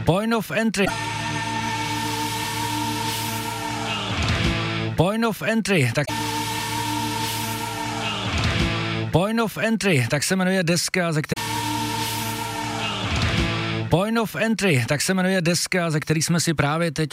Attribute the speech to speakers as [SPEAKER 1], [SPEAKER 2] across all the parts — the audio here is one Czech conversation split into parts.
[SPEAKER 1] Point of entry. Point of entry, tak Point of entry, tak se jmenuje deska, ze které Point of entry, tak se jmenuje deska, ze který jsme si právě teď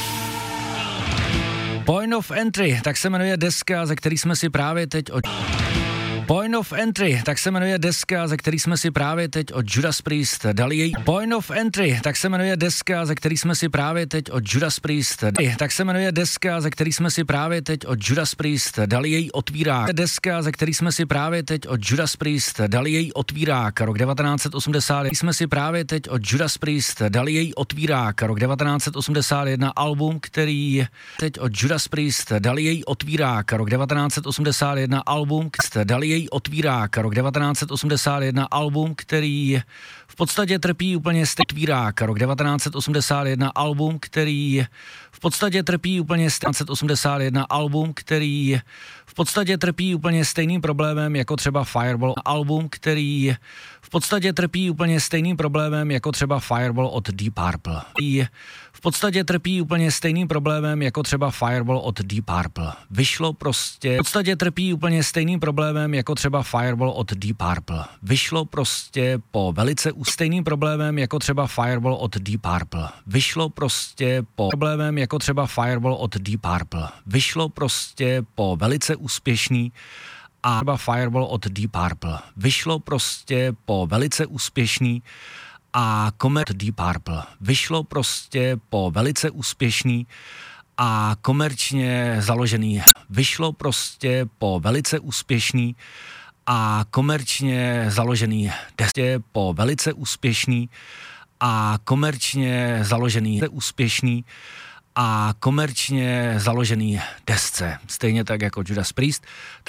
[SPEAKER 1] Point of entry, tak se jmenuje deska, ze který jsme si právě teď Point of entry, tak se jmenuje deska, ze který jsme si právě teď od Judas Priest dali její Point of entry, tak se jmenuje deska, ze který jsme si právě teď od Judas Priest tak se jmenuje deska, ze který jsme si právě teď od Judas Priest dali její otvírák. Deska, ze který jsme si právě teď od Judas Priest dali její otvírák. Rok 1980 jsme si právě teď od Judas Priest dali její otvírák. Rok 1981 album, který teď od Judas Priest dali její otvírák. Rok 1981 album, dali její otvírák. Rok 1981 album, který v podstatě trpí úplně otvírák. Rok 1981 album, který v podstatě trpí úplně 1981 album, který v podstatě trpí úplně stejným problémem jako třeba Fireball. Album, který v podstatě trpí úplně stejným problémem jako třeba Fireball od Deep Purple. V podstatě trpí úplně stejným problémem jako třeba Fireball od Deep Purple. Vyšlo prostě, v podstatě trpí úplně stejným problémem jako třeba Fireball od Deep Purple. Vyšlo prostě po velice stejným problémem jako třeba Fireball od Deep Purple. Vyšlo prostě po problémem jako třeba Fireball od Deep Purple. Vyšlo prostě po velice úspěšný a třeba Fireball od Deep Purple. Vyšlo prostě po velice úspěšný a Deep Purple. Vyšlo prostě po velice úspěšný a komerčně založený. Vyšlo prostě po velice úspěšný a komerčně založený desce po velice úspěšný a komerčně založený úspěšný a komerčně založený desce. Stejně tak jako Judas Priest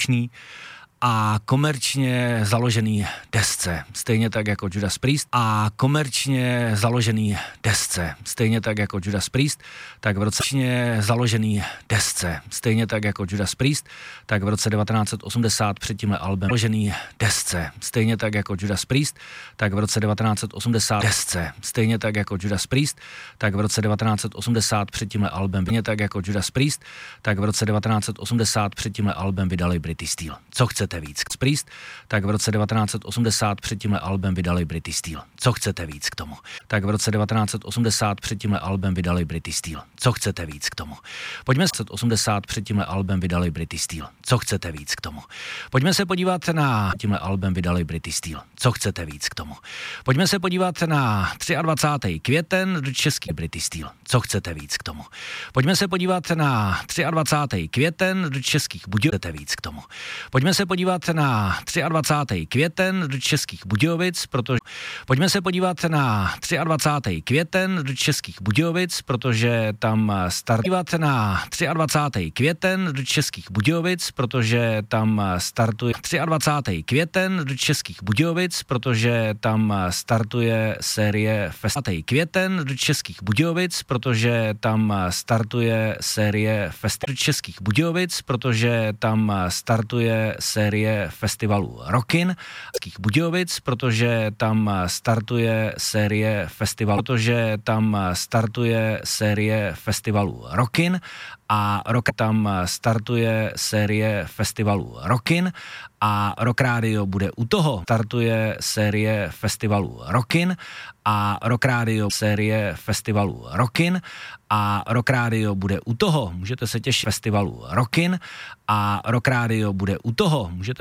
[SPEAKER 1] a komerčně založený desce. Stejně tak jako Judas Priest a komerčně založený desce. Stejně tak jako Judas Priest, tak v roce založený desce. Stejně tak jako Judas Priest, tak v roce 1980 před tímhle albem založený desce. Stejně tak jako Judas Priest, tak v roce 1980 desce. Stejně tak jako Judas Priest, tak v roce 1980 před tímhle albem. Stejně tak jako Judas Priest, tak v roce 1980 před tímhle albem vydali Britney Steel. Co chcete víc? Priest, tak v roce 1980 před tímhle albem vydali Britney Steel. Co chcete víc k tomu? Tak v roce 1980 před tímhle albem vydali Britney Steel. Co chcete víc k tomu? Pojďme 1980 před tímhle albem vydali Britney Steel. Co chcete víc k tomu? Pojďme se podívat na tímhle albem vydali Britney Steel. Co chcete víc k tomu? Pojďme se podívat na 23. květen do český Britney Steel. Co chcete víc k tomu? Pojďme se podívat na 23. květen do českých Budějovic. Víc k tomu. Pojďme se podívat na 23. květen do českých Budějovic, protože pojďme se podívat na 23. květen do českých Budějovic, protože tam startovat na 23. květen do českých Budějovic, protože tam startuje 23. květen do českých Budějovic, protože tam startuje série festivalů. Květen do českých Budějovic, protože tam startuje série festivalů českých Budějovic, protože tam startuje série festivalů Rockin českých Budějovic, protože tam startuje série festivalů, protože tam startuje série festivalů Rockin a tam startuje série festivalů Rockin a Rock Radio bude u toho. Startuje série festivalů Rockin a Rock Radio série festivalů Rockin a Rock Radio bude u toho. Můžete se těšit festivalů Rockin a Rock Radio bude u toho. Můžete